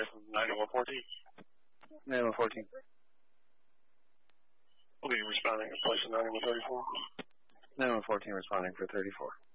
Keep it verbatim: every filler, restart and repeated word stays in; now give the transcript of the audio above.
from ninety-one fourteen. ninety-one fourteen. Will be responding in place of ninety-one thirty-four. ninety-one fourteen responding for thirty-four.